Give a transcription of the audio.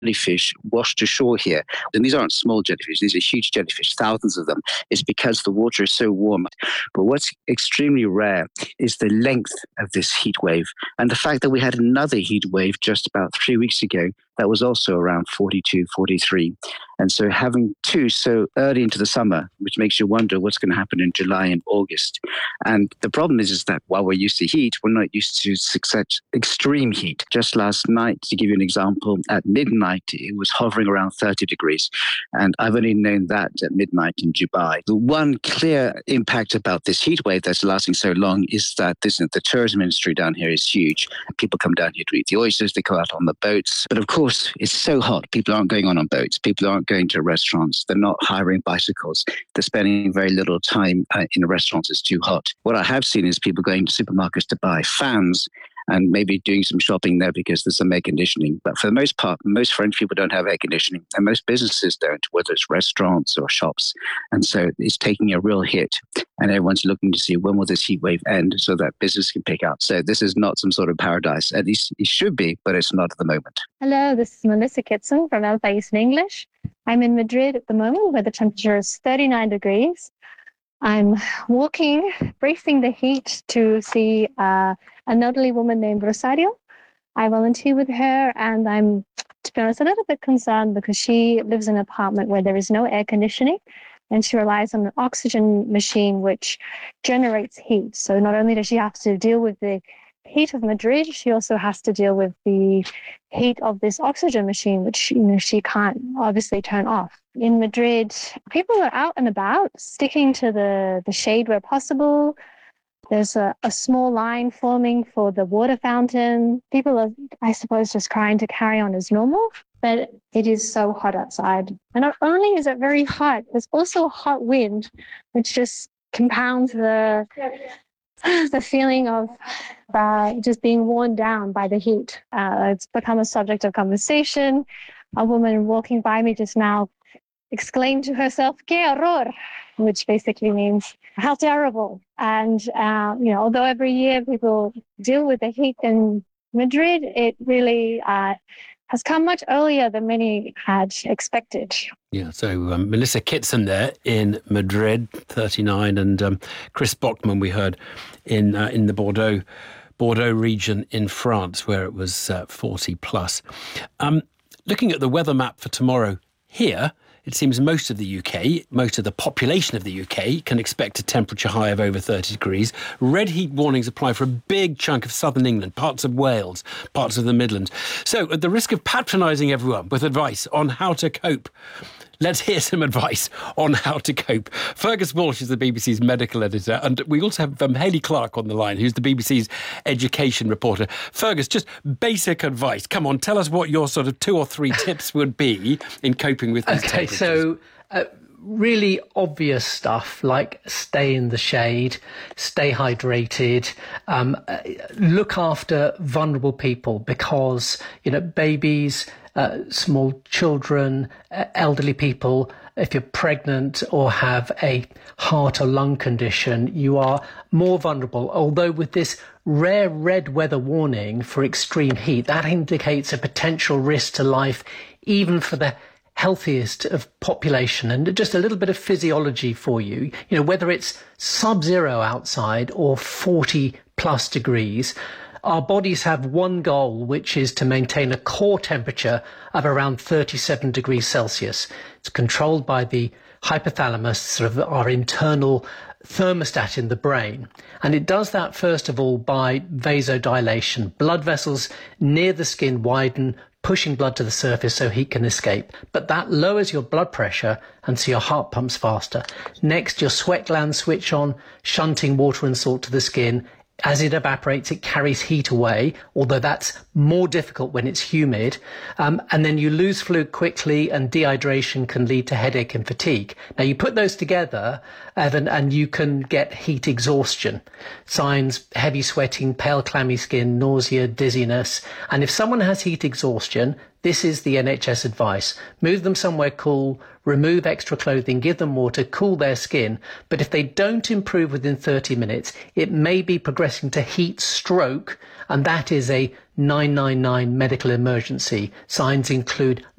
jellyfish washed ashore here. And these aren't small jellyfish, these are huge jellyfish, thousands of them. It's because the water is so warm. But what's extremely rare is the length of this heat wave and the fact that we had another heat wave just about 3 weeks ago that was also around 42, 43. And so having two so early into the summer, which makes you wonder what's going to happen in July and August. And the problem is that while we're used to heat, we're not used to such extreme heat. Just last night, to give you an example, at midnight, it was hovering around 30 degrees. And I've only known that at midnight in Dubai. The one clear impact about this heat wave that's lasting so long is that the tourism industry down here is huge. People come down here to eat the oysters, they go out on the boats. But of course, it's so hot. People aren't going on boats. People aren't going to restaurants. They're not hiring bicycles. They're spending very little time in restaurants. It's too hot. What I have seen is people going to supermarkets to buy fans and maybe doing some shopping there because there's some air conditioning. But for the most part, most French people don't have air conditioning, and most businesses don't, whether it's restaurants or shops. And so it's taking a real hit, and everyone's looking to see when will this heat wave end so that business can pick up. So this is not some sort of paradise. At least it should be, but it's not at the moment. Hello, this is Melissa Kitson from El País in English. I'm in Madrid at the moment where the temperature is 39 degrees. I'm walking, bracing the heat to see an elderly woman named Rosario. I volunteer with her, and I'm, to be honest, a little bit concerned because she lives in an apartment where there is no air conditioning, and she relies on an oxygen machine which generates heat. So not only does she have to deal with the heat of Madrid, she also has to deal with the heat of this oxygen machine, which she can't obviously turn off. In Madrid, people are out and about, sticking to the shade where possible. There's a small line forming for the water fountain. People are, I suppose, just trying to carry on as normal, but it is so hot outside. And not only is it very hot, there's also a hot wind, which just compounds the feeling of just being worn down by the heat. It's become a subject of conversation. A woman walking by me just now exclaimed to herself, "Qué horror," which basically means how terrible. And, although every year people deal with the heat in Madrid, it really has come much earlier than many had expected. Yeah, so Melissa Kitson there in Madrid, 39, and Chris Bockman we heard in the Bordeaux region in France, where it was 40 plus. Looking at the weather map for tomorrow here, it seems most of the UK, most of the population of the UK can expect a temperature high of over 30 degrees. Red heat warnings apply for a big chunk of southern England, parts of Wales, parts of the Midlands. So at the risk of patronising everyone with advice on how to cope, let's hear some advice on how to cope. Fergus Walsh is the BBC's medical editor, and we also have Hayley Clark on the line, who's the BBC's education reporter. Fergus, just basic advice. Come on, tell us what your sort of 2 or 3 tips would be in coping with these temperatures. So really obvious stuff like stay in the shade, stay hydrated, look after vulnerable people because, babies, small children, elderly people, if you're pregnant or have a heart or lung condition, you are more vulnerable. Although with this rare red weather warning for extreme heat, that indicates a potential risk to life even for the healthiest of population. And just a little bit of physiology for you, whether it's sub-zero outside or 40 plus degrees, our bodies have one goal, which is to maintain a core temperature of around 37 degrees Celsius. It's controlled by the hypothalamus, sort of our internal thermostat in the brain. And it does that, first of all, by vasodilation. Blood vessels near the skin widen, pushing blood to the surface so heat can escape. But that lowers your blood pressure, and so your heart pumps faster. Next, your sweat glands switch on, shunting water and salt to the skin. As it evaporates, it carries heat away, although that's more difficult when it's humid. And then you lose fluid quickly, and dehydration can lead to headache and fatigue. Now, you put those together, Evan, and you can get heat exhaustion. Signs: heavy sweating, pale clammy skin, nausea, dizziness. And if someone has heat exhaustion, this is the NHS advice. Move them somewhere cool, remove extra clothing, give them water, cool their skin. But if they don't improve within 30 minutes, it may be progressing to heat stroke, and that is a 999 medical emergency. Signs include